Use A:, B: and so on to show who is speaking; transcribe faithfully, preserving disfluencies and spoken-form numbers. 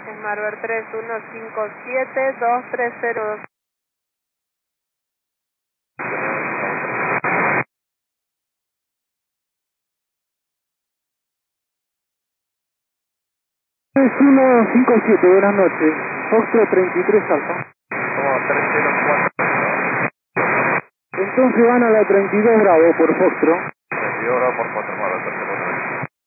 A: Smarbird tres uno cinco siete dos tres cero dos.
B: tres uno cinco siete, buenas noches. Foxtrot treinta y tres Alfa.
C: Como tres cero cuatro.
B: Entonces van a la treinta y dos Bravo por Foxtrot.
C: treinta y dos Bravo por cuatro, perfecto.